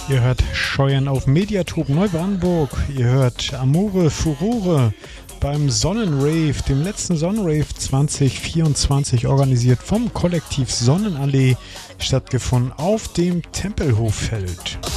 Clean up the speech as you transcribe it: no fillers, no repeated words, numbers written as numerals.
Ihr hört Scheuern auf Mediathek Neubrandenburg. Ihr hört Amore Furore beim Sonnenrave, dem letzten Sonnenrave 2024, organisiert vom Kollektiv Sonnenallee, stattgefunden auf dem Tempelhoffeld.